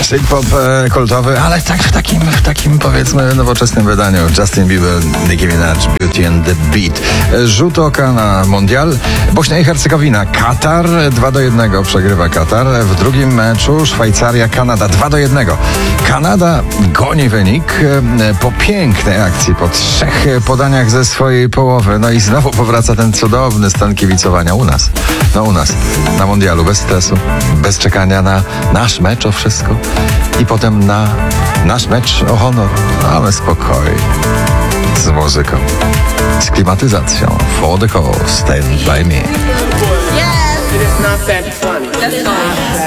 Synth-pop kultowy, ale tak w takim powiedzmy nowoczesnym wydaniu. Justin Bieber, Nicki Minaj, Beauty and the Beat. Rzut oka na mundial. Bośnia i Hercegowina, Katar 2-1 przegrywa Katar. W drugim meczu Szwajcaria, Kanada 2-1. Kanada goni wynik po pięknej akcji, po 3 podaniach ze swojej połowy. No i znowu powraca ten cudowny stan kibicowania u nas. No u nas, na mundialu, bez stresu, bez czekania na nasz mecz o wszystko i potem na nasz mecz o honor. Mamy spokój, z muzyką, z klimatyzacją. For the call, stand by me. Yes. It is not that funny. That's fine.